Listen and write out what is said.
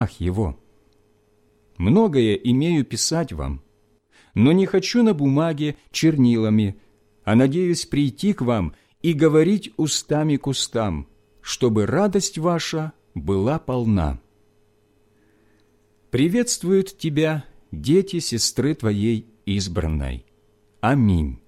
Его. Многое имею писать вам, но не хочу на бумаге чернилами, а надеюсь прийти к вам и говорить устами к устам, чтобы радость ваша была полна. Приветствуют тебя дети сестры твоей избранной. Аминь.